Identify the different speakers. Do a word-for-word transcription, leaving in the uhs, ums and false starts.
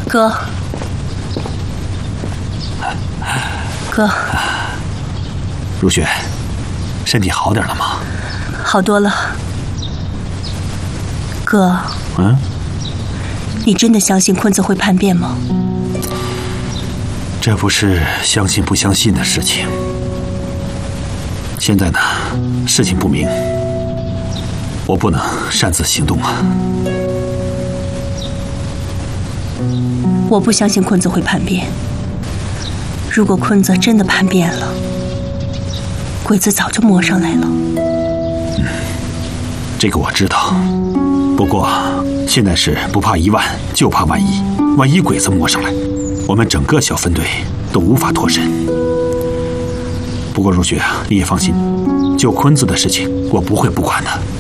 Speaker 1: 哥，哥，
Speaker 2: 如雪，身体好点了吗？
Speaker 1: 好多了。哥，
Speaker 2: 嗯，
Speaker 1: 你真的相信坤子会叛变吗？
Speaker 2: 这不是相信不相信的事情。现在呢，事情不明，我不能擅自行动啊。
Speaker 1: 我不相信坤子会叛变。如果坤子真的叛变了，鬼子早就摸上来了。
Speaker 2: 嗯，这个我知道。不过现在是不怕一万，就怕万一。万一鬼子摸上来，我们整个小分队都无法脱身。不过如雪啊，你也放心，就坤子的事情，我不会不管的。